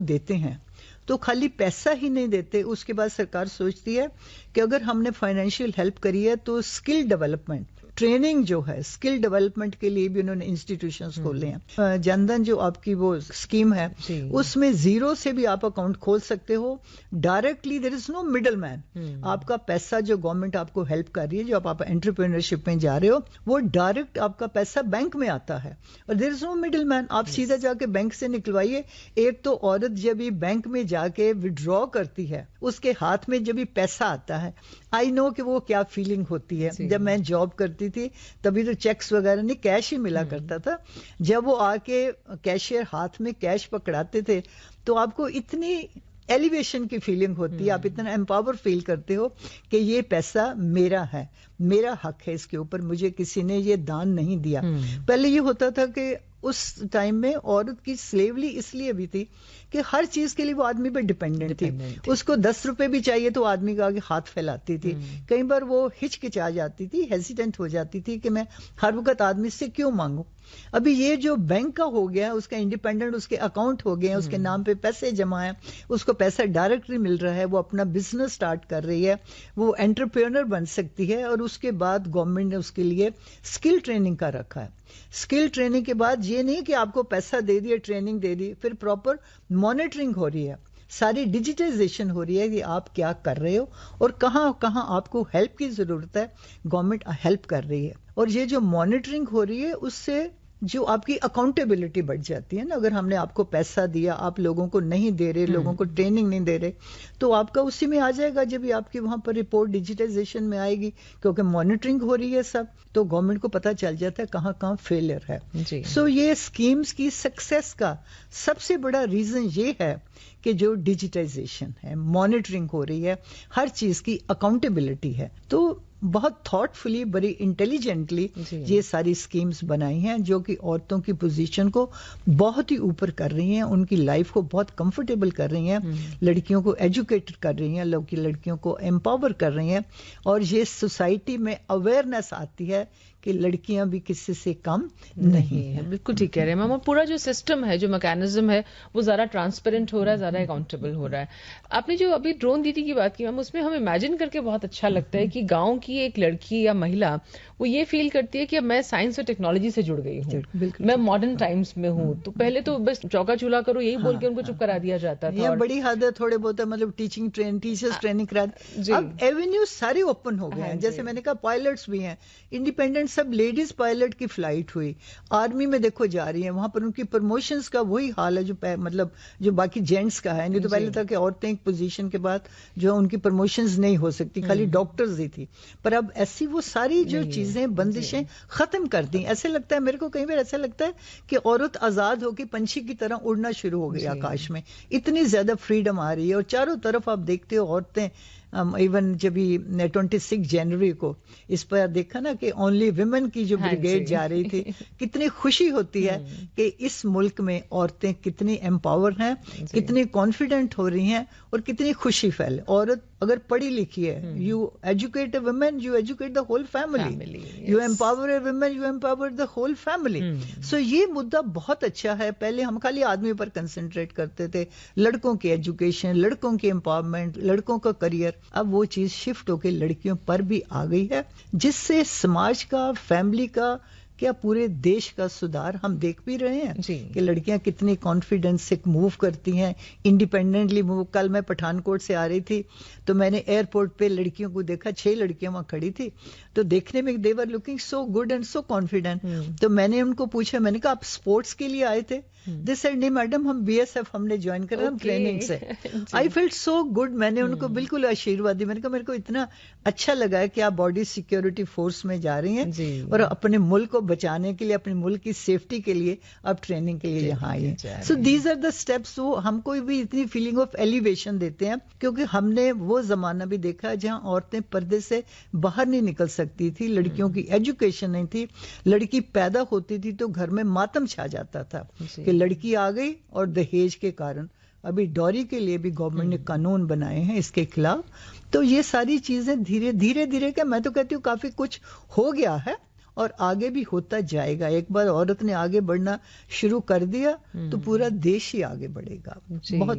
دیتے ہیں تو خالی پیسہ ہی نہیں دیتے, اس کے بعد سرکار سوچتی ہے کہ اگر ہم نے فائنینشیل ہیلپ کری ہے تو اسکل ڈیولپمنٹ, ٹریننگ جو ہے اسکل ڈیولپمنٹ کے لیے بھی انہوں نے انسٹیٹیوشنز کھولے ہیں. جن دھن جو آپ کی وہ اسکیم ہے اس میں زیرو سے بھی آپ اکاؤنٹ کھول سکتے ہو ڈائریکٹلی, دیر از نو مڈل مین. آپ کا پیسہ جو گورنمنٹ آپ کو ہیلپ کر رہی ہے, جو آپ انٹرپرینرشپ میں جا رہے ہو, وہ ڈائریکٹ آپ کا پیسہ بینک میں آتا ہے اور دیر از نو مڈل مین. آپ سیدھا جا کے بینک سے نکلوائیے. ایک تو عورت جب یہ بینک میں جا کے وڈرا کرتی ہے, اس کے ہاتھ میں جب بھی پیسہ آتا ہے, آئی نو کہ وہ کیا فیلنگ ہوتی ہے. جب میں جاب کرتی تھی تبھی تو چیکس وغیرہ نہیں, کیش ہی ملا کرتا تھا. جب وہ آ کے کیشیئر ہاتھ میں کیش پکڑاتے تھے تو آپ کو اتنی ایلیویشن کی فیلنگ ہوتی ہے, آپ اتنا امپاور فیل کرتے ہو کہ یہ پیسہ میرا ہے, میرا حق ہے اس کے اوپر, مجھے کسی نے یہ دان نہیں دیا. پہلے یہ ہوتا تھا کہ اس ٹائم میں عورت کی سلیوری اس لیے بھی تھی کہ ہر چیز کے لیے وہ آدمی پہ ڈیپینڈنٹ تھی. اس کو 10 روپے بھی چاہیے تو آدمی کا آگے ہاتھ پھیلاتی تھی. کئی بار وہ ہچکچا جاتی تھی, ہیزیٹنٹ ہو جاتی تھی کہ میں ہر وقت آدمی سے کیوں مانگوں. ابھی یہ جو بینک کا ہو گیا, اس کا انڈیپینڈنٹ, اس کے اکاؤنٹ ہو گئے ہیں, اس کے نام پہ پیسے جمع ہیں, اس کو پیسہ ڈائریکٹلی مل رہا ہے, وہ اپنا بزنس سٹارٹ کر رہی ہے, وہ انٹرپرینر بن سکتی ہے. اور اس کے بعد گورنمنٹ نے اس کے لیے اسکل ٹریننگ کا رکھا ہے. اسکل ٹریننگ کے بعد یہ نہیں کہ آپ کو پیسہ دے دیا, ٹریننگ دے دی, پھر پراپر مانیٹرنگ ہو رہی ہے, ساری ڈیجیٹائزیشن ہو رہی ہے کہ آپ کیا کر رہے ہو اور کہاں کہاں آپ کو ہیلپ کی ضرورت ہے, گورنمنٹ ہیلپ کر رہی ہے. اور یہ جو مانیٹرنگ ہو رہی ہے اس سے جو آپ کی اکاؤنٹیبلٹی بڑھ جاتی ہے نا. اگر ہم نے آپ کو پیسہ دیا, آپ لوگوں کو نہیں دے رہے, لوگوں کو ٹریننگ نہیں دے رہے, تو آپ کا اسی میں آ جائے گا جب آپ کی وہاں پر رپورٹ ڈیجیٹائزیشن میں آئے گی, کیونکہ مانیٹرنگ ہو رہی ہے سب, تو گورنمنٹ کو پتا چل جاتا ہے کہاں کہاں فیلئر ہے. سو یہ اسکیمز کی سکسیس کا سب سے بڑا ریزن یہ ہے کہ جو ڈیجیٹائزیشن ہے, مانیٹرنگ ہو رہی ہے, ہر چیز کی اکاؤنٹیبلٹی ہے. تو بہت تھاٹ فلی, بڑی انٹیلیجنٹلی یہ ساری اسکیمز بنائی ہیں جو کہ عورتوں کی پوزیشن کو بہت ہی اوپر کر رہی ہیں, ان کی لائف کو بہت کمفرٹیبل کر رہی ہیں, لڑکیوں کو ایجوکیٹڈ کر رہی ہیں, لڑکیوں کو امپاور کر رہی ہیں. اور یہ سوسائٹی میں اویئرنیس آتی ہے کہ لڑکیاں بھی کسی سے کم نہیں ہیں. بالکل ٹھیک کہہ رہے ہیں ماما. پورا جو سسٹم ہے, جو میکینزم ہے, وہ زیادہ ٹرانسپیرنٹ ہو رہا ہے, زیادہ اکاؤنٹیبل ہو رہا ہے. آپ نے جو ابھی ڈرون دیدی کی بات کی میم, اس میں ہم امیجن کر کے بہت اچھا لگتا ہے کہ گاؤں کی ایک لڑکی یا مہیلا وہ یہ فیل کرتی ہے کہ اب میں سائنس اور ٹیکنالوجی سے جڑ گئی ہوں, میں ماڈرن ٹائمز میں ہوں. تو پہلے تو بس چوکا چولہا کرو یہی بول کے ان کو چپ کرا دیا جاتا تھا. یہ بڑی حد ہے, تھوڑے بہت مطلب ٹیچرز ٹریننگ کرا. اب ایونیو سارے اوپن ہو گئے ہیں. جیسے میں نے کہا پائلٹس بھی ہیں, انڈیپینڈنٹ سب لیڈیز پائلٹ کی فلائٹ ہوئی. آرمی میں دیکھو جا رہی ہیں, وہاں پر ان کی پروموشنز کا وہی حال ہے جو مطلب جو باقی جینٹس کا ہے. نہیں تو پہلے تھا کہ عورتیں ایک پوزیشن کے بعد جو ان کی پروموشنز نہیں ہو سکتی, خالی ڈاکٹرز ہی تھی. پر اب ایسی وہ ساری جو چیزیں بندشیں ختم کر دیں. ایسے لگتا ہے میرے کو, کئی بار ایسا لگتا ہے کہ عورت آزاد ہو کے پنچھی کی طرح اڑنا شروع ہو گئی آکاش میں. اتنی زیادہ فریڈم آ رہی ہے, اور چاروں طرف آپ دیکھتے ہو عورتیں. ایون جب 26 جنوری کو اس پر دیکھا نا کہ اونلی ویمن کی جو بریگیڈ جا رہی تھی, کتنی خوشی ہوتی ہے کہ اس ملک میں عورتیں کتنی امپاور ہیں, کتنی کانفیڈنٹ ہو رہی ہیں, اور کتنی خوشی پھیلے. عورت اگر پڑھی لکھی ہے, you educate a women, you educate the whole family, you empower a women, you empower the whole family. سو یہ مدعا بہت اچھا ہے. پہلے ہم خالی آدمی پر کنسنٹریٹ کرتے تھے, لڑکوں کی ایجوکیشن, لڑکوں کی امپاورمنٹ, لڑکوں کا کریئر. اب وہ چیز شفٹ ہو کے لڑکیوں پر بھی آ گئی ہے, جس سے سماج کا, فیملی کا, کیا پورے دیش کا سدھار ہم دیکھ بھی رہے ہیں کہ لڑکیاں کتنی کانفیڈنس سے موو کرتی ہیں, انڈیپینڈنٹلی موو. کل میں پٹھان کوٹ سے آ رہی تھی تو میں نے ایئرپورٹ پہ لڑکیوں کو دیکھا, 6 لڑکیاں وہاں کھڑی تھی, تو دیکھنے میں they were looking so good and so confident. تو میں نے ان کو پوچھا, میں نے کہا آپ اسپورٹس کے لیے آئے تھے؟ they said نہیں میڈم, ہم BSF ہم نے جوائن کرا, ہم ٹریننگ سے. I felt so good. میں نے ان کو بالکل آشیرواد دی. میں نے کہا میرے کو اتنا اچھا لگا ہے کہ آپ باڈی سیکیورٹی فورس میں جا رہی ہیں اور اپنے ملک کو بچانے کے لیے, اپنے ملک کی سیفٹی کے لیے آپ ٹریننگ کے لیے یہاں آئی ہیں. So these are the steps. وہ ہم کو بھی اتنی فیلنگ آف ایلیویشن دیتے ہیں, کیونکہ ہم نے وہ زمانہ بھی دیکھا جہاں عورتیں پردے سے باہر نہیں نکل سکتی تھی, لڑکیوں کی ایجوکیشن نہیں تھی, لڑکی پیدا ہوتی تھی تو گھر میں ماتم چھا جاتا تھا کہ لڑکی آ گئی. اور دہیج کے کارن ابھی ڈوری کے لیے بھی گورنمنٹ نے قانون بنائے ہیں اس کے خلاف. تو یہ ساری چیزیں دھیرے دھیرے کہ میں تو کہتی ہوں کافی کچھ ہو گیا ہے, اور آگے بھی ہوتا جائے گا. ایک بار عورت نے آگے بڑھنا شروع کر دیا تو پورا دیش ہی آگے بڑھے گا. بہت